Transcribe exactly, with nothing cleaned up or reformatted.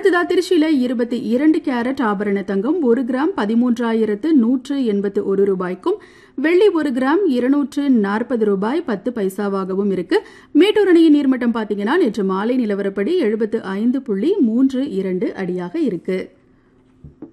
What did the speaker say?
அடுத்ததா திருச்சியில இருபத்தி இரண்டு கேரட் ஆபரண தங்கம் ஒரு கிராம் பதிமூன்றாயிரத்து நூற்று எண்பத்து ஒரு ரூபாய்க்கும், வெள்ளி ஒரு கிராம் இருநூற்று நாற்பது ரூபாய் பத்து பைசாவாகவும் இருக்கு. மேட்டூர் அணையின் நீர்மட்டம் பாத்தீங்கன்னா நேற்று மாலை நிலவரப்படி எழுபத்து ஐந்து புள்ளி மூன்று இரண்டு அடியாக இருக்கு.